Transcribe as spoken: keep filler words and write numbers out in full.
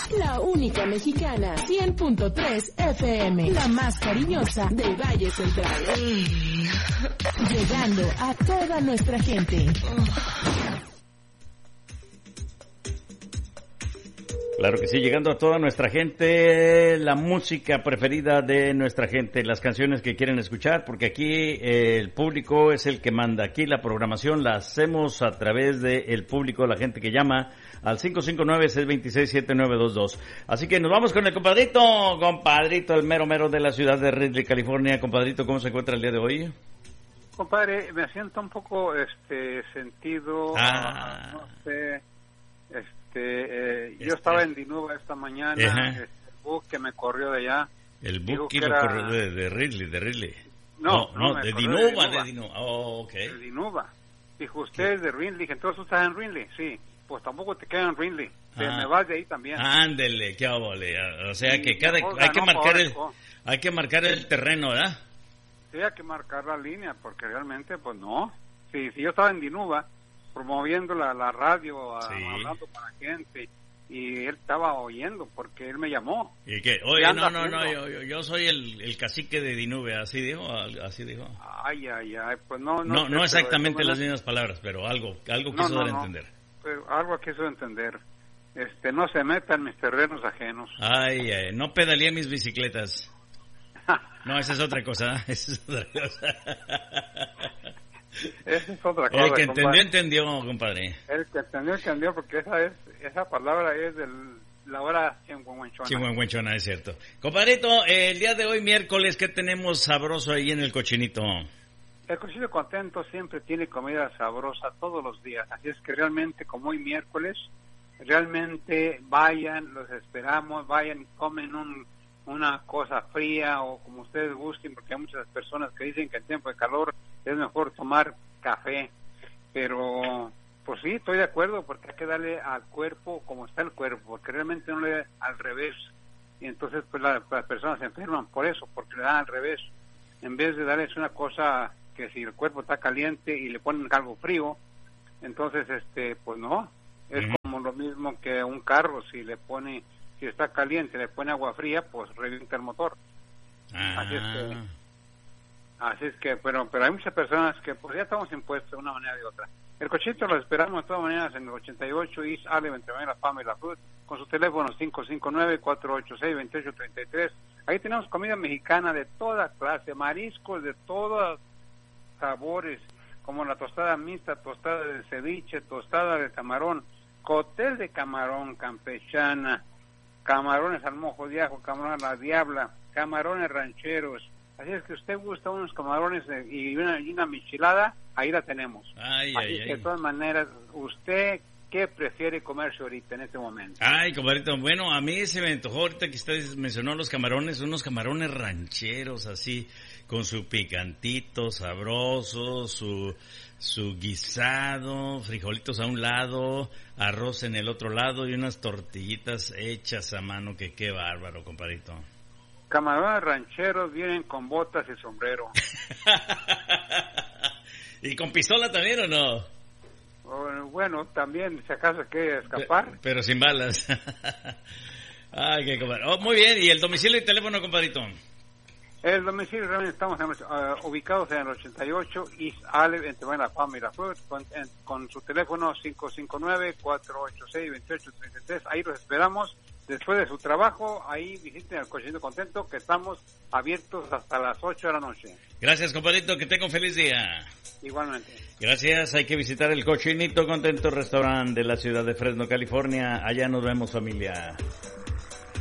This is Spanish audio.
La única mexicana, cien punto tres F M, la más cariñosa del Valle Central. Llegando a toda nuestra gente. Claro que sí, llegando a toda nuestra gente, la música preferida de nuestra gente, las canciones que quieren escuchar, porque aquí eh, el público es el que manda. Aquí la programación la hacemos a través del público, la gente que llama al cinco cinco nueve, seis dos seis, siete nueve dos dos. Así que nos vamos con el compadrito, compadrito, el mero mero de la ciudad de Ridley, California. Compadrito, ¿cómo se encuentra el día de hoy? Compadre, me siento un poco este sentido, ah. no sé, este, eh, yo estaba en Dinuba esta mañana, uh-huh. el bus que me corrió de allá. El bus que, que lo era... corrió de, de Ridley, de Ridley. No, no, no, no de, Dinuba, de Dinuba, de Dinuba. Oh, okay. De Dinuba. Dijo, usted es de Ridley, dije, entonces tú estás en Ridley, sí. Pues tampoco te quedan en Ridley, te ah. me vas de ahí también. Ándele, qué óvole. O sea que cada cosa, hay que no, marcar el oh. hay que marcar el terreno, ¿verdad? Sí, hay que marcar la línea, porque realmente, pues no. Sí, si yo estaba en Dinuba, promoviendo la, la radio, sí. hablando con la gente, y él estaba oyendo, porque él me llamó. ¿Y qué? Oye, no, no, no, yo, yo, yo soy el, el cacique de Dinuba, así dijo, así dijo. Ay, ay, ay, pues no. No, no, sé, no exactamente las no, mismas palabras, pero algo, algo no, quiso no, dar a no. entender. Pero algo quiso entender. Este, no se metan mis terrenos ajenos. Ay, ay, no pedaleé mis bicicletas. No, esa es otra cosa, esa es otra cosa. Esa es otra cosa. El que entendió, compadre. entendió, compadre. El que entendió, entendió, porque esa es esa palabra es de la hora chihuahuenchona. Chihuahuenchona, es cierto. Compadrito, el día de hoy, miércoles, ¿qué tenemos sabroso ahí en el cochinito? El Cochinito Contento siempre tiene comida sabrosa todos los días, así es que realmente, como hoy miércoles, realmente vayan, los esperamos, vayan y comen un, una cosa fría o como ustedes gusten, porque hay muchas personas que dicen que en tiempo de calor es mejor tomar café, pero pues sí, estoy de acuerdo, porque hay que darle al cuerpo como está el cuerpo, porque realmente no le da al revés, y entonces pues la, las personas se enferman por eso, porque le dan al revés, en vez de darles una cosa que si el cuerpo está caliente y le ponen algo frío, entonces este pues no, es uh-huh. como lo mismo que un carro, si le pone, si está caliente, le pone agua fría, pues revienta el motor. Ah. Así es que, así es que, pero, pero hay muchas personas que pues ya estamos impuestos de una manera u otra. El Cochinito lo esperamos de todas maneras en el ochenta y ocho East Allen, entre La Fama y La Cruz, con su teléfono cinco cinco nueve, cuatro ocho seis, dos ocho tres tres. Ahí tenemos comida mexicana de toda clase, mariscos de todos sabores, como la tostada mixta, tostada de ceviche, tostada de camarón, cóctel de camarón campechana, camarones al mojo de ajo, camarones a la diabla, camarones rancheros. Así es que usted gusta unos camarones y una, y una michelada, ahí la tenemos. Ay, Así ay, que ay. de todas maneras, usted, ¿qué prefiere comerse ahorita en este momento? Ay, compadrito, bueno, a mí se me antojó ahorita que usted mencionó los camarones, unos camarones rancheros así, con su picantito sabroso, su su guisado, frijolitos a un lado, arroz en el otro lado y unas tortillitas hechas a mano, que qué bárbaro, compadrito. Camarones rancheros vienen con botas y sombrero. ¿Y con pistola también o no? Oh, bueno, también, si acaso quiere escapar. Pero, pero sin balas. Ay, qué compadre. Oh, muy bien, ¿y el domicilio y teléfono, compadrito? El domicilio realmente estamos en, uh, ubicados en el ochenta y ocho East Allen, entre La Fama y La Cruz, con, en, con su teléfono cinco cinco nueve, cuatro ocho seis, dos ocho tres tres. Ahí los esperamos. Después de su trabajo, ahí visiten el Cochinito Contento, que estamos abiertos hasta las ocho de la noche. Gracias, compadrito, que tenga un feliz día. Igualmente. Gracias, hay que visitar el Cochinito Contento, restaurante de la ciudad de Fresno, California. Allá nos vemos, familia.